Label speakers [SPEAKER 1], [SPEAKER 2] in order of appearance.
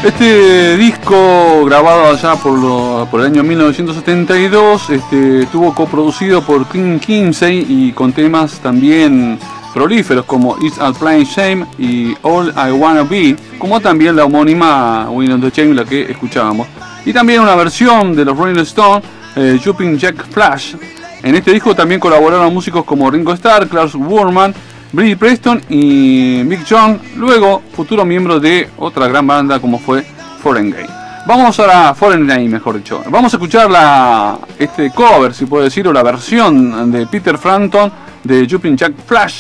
[SPEAKER 1] Este disco, grabado allá por el año 1972, estuvo coproducido por King Kinsey y con temas también prolíferos como It's a Plain Shame y All I Wanna Be, como también la homónima Wind of the Chain, la que escuchábamos. Y también una versión de los Rolling Stones, Jumping Jack Flash. En este disco también colaboraron músicos como Ringo Starr, Klaus Voormann, Billy Preston y Mick Jones, luego futuro miembro de otra gran banda como fue Foreign Gain. Vamos a Foreign Gain, mejor dicho. Vamos a escuchar este cover, si puedo decir, o la versión de Peter Frampton de Jumping Jack Flash.